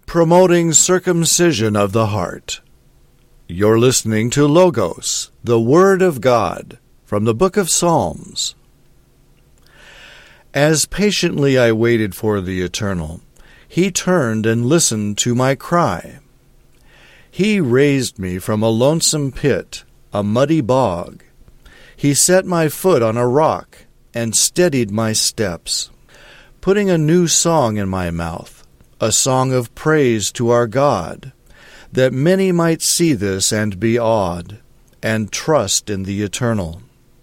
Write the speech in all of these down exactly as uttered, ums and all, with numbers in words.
promoting circumcision of the heart. You're listening to Logos, the Word of God, from the Book of Psalms. As patiently I waited for the Eternal, He turned and listened to my cry. He raised me from a lonesome pit, a muddy bog. He set my foot on a rock and steadied my steps, putting a new song in my mouth, a song of praise to our God, that many might see this and be awed, and trust in the Eternal.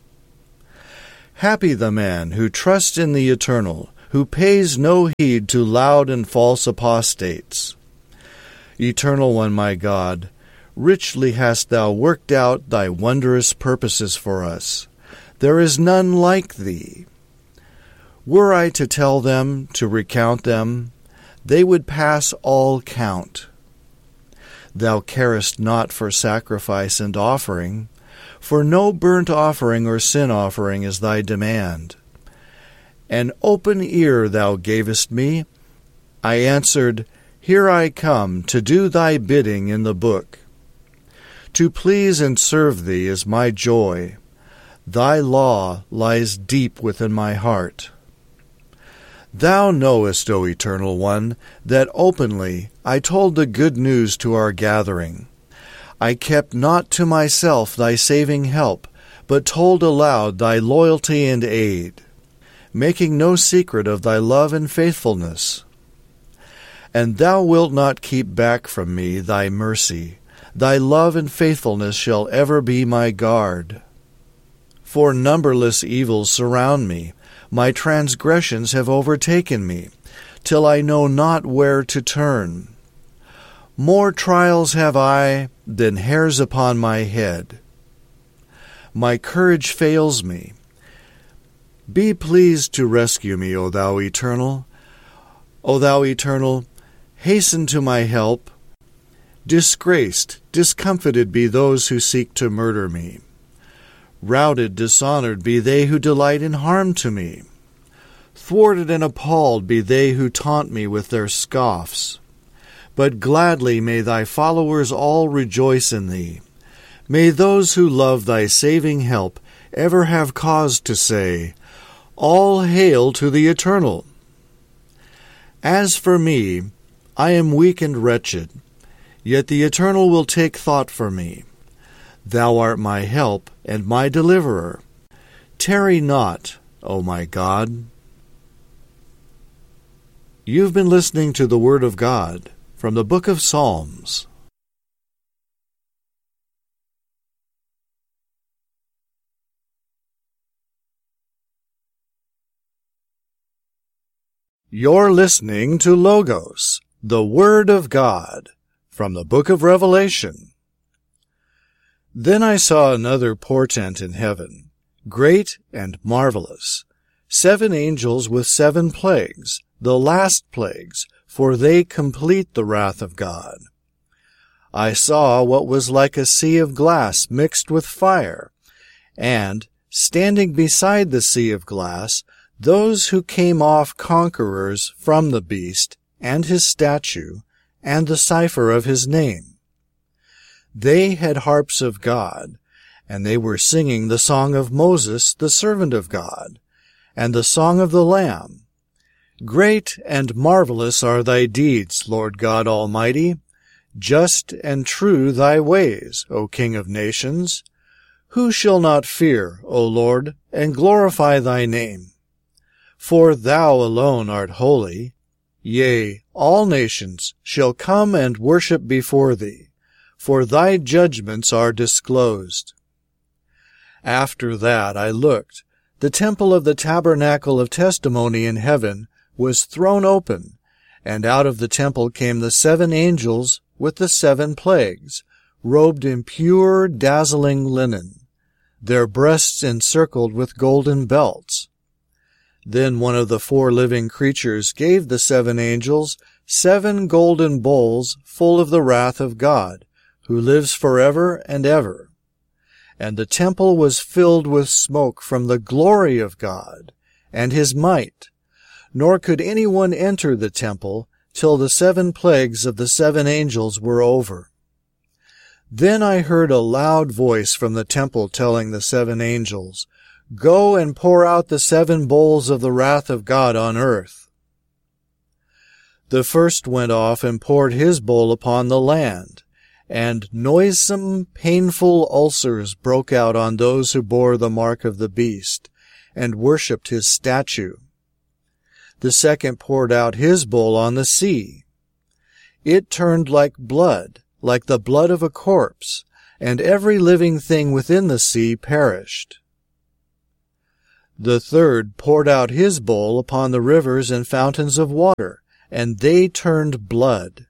Happy the man who trusts in the Eternal, who pays no heed to loud and false apostates. Eternal One, my God, richly hast Thou worked out Thy wondrous purposes for us. There is none like Thee. Were I to tell them, to recount them, they would pass all count. Thou carest not for sacrifice and offering, for no burnt offering or sin offering is Thy demand. An open ear Thou gavest me. I answered, Here I come to do Thy bidding in the book. To please and serve Thee is my joy. Thy law lies deep within my heart. Thou knowest, O Eternal One, that openly I told the good news to our gathering. I kept not to myself Thy saving help, but told aloud Thy loyalty and aid, making no secret of Thy love and faithfulness. And Thou wilt not keep back from me Thy mercy. Thy love and faithfulness shall ever be my guard. For numberless evils surround me. My transgressions have overtaken me, till I know not where to turn. More trials have I than hairs upon my head. My courage fails me. Be pleased to rescue me, O Thou Eternal. O Thou Eternal, hasten to my help. Disgraced, discomfited be those who seek to murder me. Routed, dishonored be they who delight in harm to me. Thwarted and appalled be they who taunt me with their scoffs. But gladly may Thy followers all rejoice in Thee. May those who love Thy saving help ever have cause to say, All hail to the Eternal. As for me, I am weak and wretched, yet the Eternal will take thought for me. Thou art my help and my deliverer. Tarry not, O my God. You've been listening to the Word of God from the Book of Psalms. You're listening to Logos, the Word of God, from the Book of Revelation. Then I saw another portent in heaven, great and marvelous, seven angels with seven plagues, the last plagues, for they complete the wrath of God. I saw what was like a sea of glass mixed with fire, and, standing beside the sea of glass, those who came off conquerors from the beast, and his statue, and the cipher of his name. They had harps of God, and they were singing the song of Moses, the servant of God, and the song of the Lamb. Great and marvelous are Thy deeds, Lord God Almighty. Just and true Thy ways, O King of nations. Who shall not fear, O Lord, and glorify Thy name? For Thou alone art holy. Yea, all nations shall come and worship before Thee, for Thy judgments are disclosed. After that I looked. The temple of the tabernacle of testimony in heaven was thrown open, and out of the temple came the seven angels with the seven plagues, robed in pure, dazzling linen, their breasts encircled with golden belts. Then one of the four living creatures gave the seven angels seven golden bowls full of the wrath of God, who lives forever and ever. And the temple was filled with smoke from the glory of God and His might, nor could anyone enter the temple till the seven plagues of the seven angels were over. Then I heard a loud voice from the temple telling the seven angels, "Go and pour out the seven bowls of the wrath of God on earth." The first went off and poured his bowl upon the land, and noisome, painful ulcers broke out on those who bore the mark of the beast, and worshipped his statue. The second poured out his bowl on the sea. It turned like blood, like the blood of a corpse, and every living thing within the sea perished. The third poured out his bowl upon the rivers and fountains of water, and they turned blood.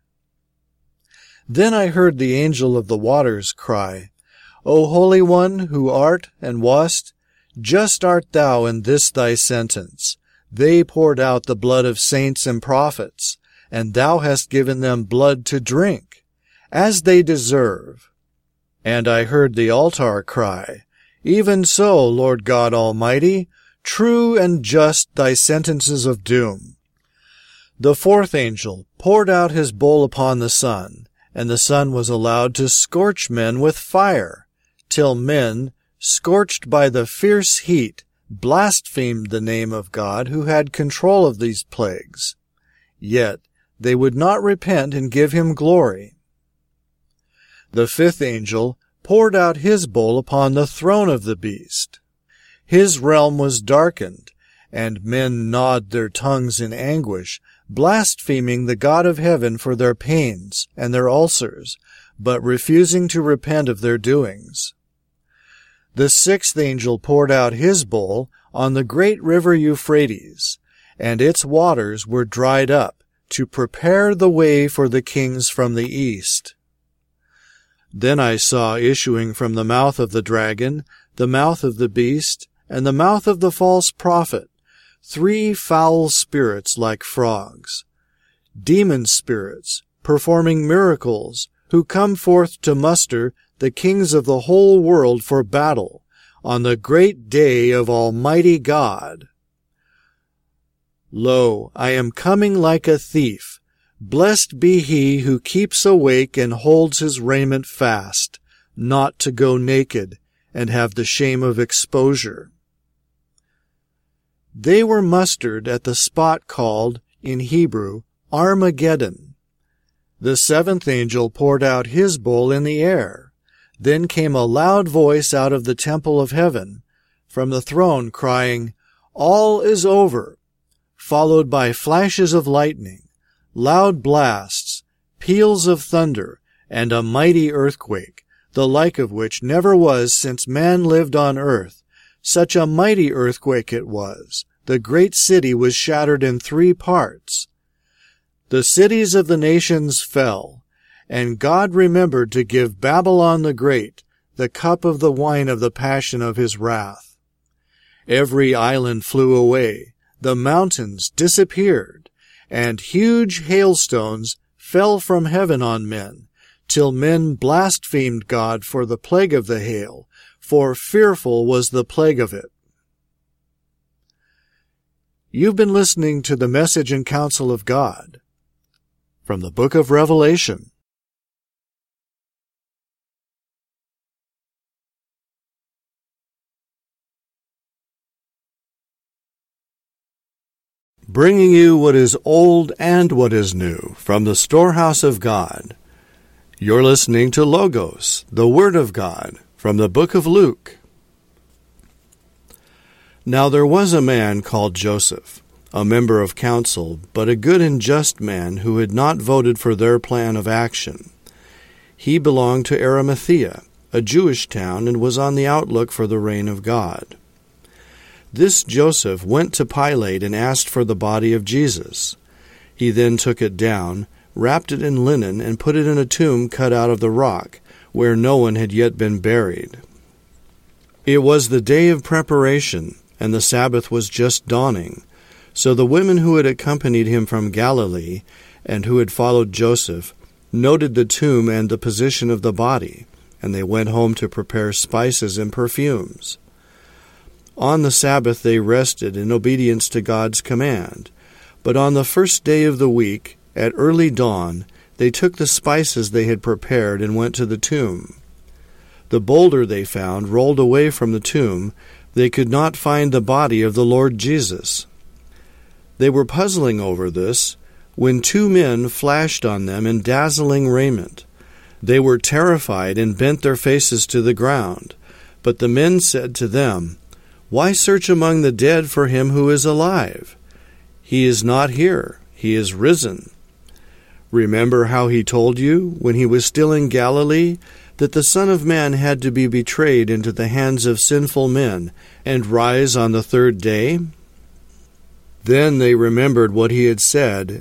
Then I heard the angel of the waters cry, "O Holy One, who art and wast, just art thou in this thy sentence. They poured out the blood of saints and prophets, and thou hast given them blood to drink, as they deserve." And I heard the altar cry, "Even so, Lord God Almighty, true and just thy sentences of doom." The fourth angel poured out his bowl upon the sun, and the sun was allowed to scorch men with fire, till men, scorched by the fierce heat, blasphemed the name of God who had control of these plagues. Yet they would not repent and give him glory. The fifth angel poured out his bowl upon the throne of the beast. His realm was darkened, and men gnawed their tongues in anguish, blaspheming the God of heaven for their pains and their ulcers, but refusing to repent of their doings. The sixth angel poured out his bowl on the great river Euphrates, and its waters were dried up, to prepare the way for the kings from the east. Then I saw issuing from the mouth of the dragon, the mouth of the beast, and the mouth of the false prophet, three foul spirits like frogs, demon spirits, performing miracles, who come forth to muster the kings of the whole world for battle, on the great day of Almighty God. Lo, I am coming like a thief. Blessed be he who keeps awake and holds his raiment fast, not to go naked and have the shame of exposure. They were mustered at the spot called, in Hebrew, Armageddon. The seventh angel poured out his bowl in the air. Then came a loud voice out of the temple of heaven, from the throne, crying, "All is over," followed by flashes of lightning, loud blasts, peals of thunder, and a mighty earthquake, the like of which never was since man lived on earth. Such a mighty earthquake it was. The great city was shattered in three parts. The cities of the nations fell, and God remembered to give Babylon the Great the cup of the wine of the passion of his wrath. Every island flew away, the mountains disappeared, and huge hailstones fell from heaven on men, till men blasphemed God for the plague of the hail, for fearful was the plague of it. You've been listening to the Message and Counsel of God from the book of Revelation. Bringing you what is old and what is new from the storehouse of God. You're listening to Logos, the Word of God, from the book of Luke. Now there was a man called Joseph, a member of council, but a good and just man who had not voted for their plan of action. He belonged to Arimathea, a Jewish town, and was on the outlook for the reign of God. This Joseph went to Pilate and asked for the body of Jesus. He then took it down, wrapped it in linen, and put it in a tomb cut out of the rock, where no one had yet been buried. It was the day of preparation, and the Sabbath was just dawning. So the women who had accompanied him from Galilee, and who had followed Joseph, noted the tomb and the position of the body, and they went home to prepare spices and perfumes. On the Sabbath they rested in obedience to God's command. But on the first day of the week, At early dawn, they took the spices they had prepared and went to the tomb. The boulder they found rolled away from the tomb. They could not find the body of the Lord Jesus. They were puzzling over this when two men flashed on them in dazzling raiment. They were terrified and bent their faces to the ground. But the men said to them, "Why search among the dead for him who is alive? He is not here. He is risen. Remember how he told you, when he was still in Galilee, that the Son of Man had to be betrayed into the hands of sinful men and rise on the third day?" Then they remembered what he had said